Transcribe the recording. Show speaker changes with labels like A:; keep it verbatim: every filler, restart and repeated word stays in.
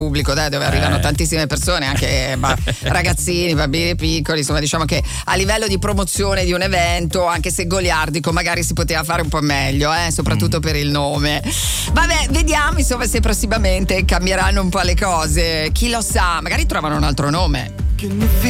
A: pubblico, dai, dove arrivano
B: Eh.
A: tantissime persone, anche ba- ragazzini, bambini piccoli, insomma, diciamo che a livello di promozione di un evento, anche se goliardico, magari si poteva fare un po' meglio, eh, soprattutto
B: Mm.
A: per il nome. Vabbè, vediamo insomma se prossimamente cambieranno un po' le cose, chi lo sa, magari trovano un altro nome.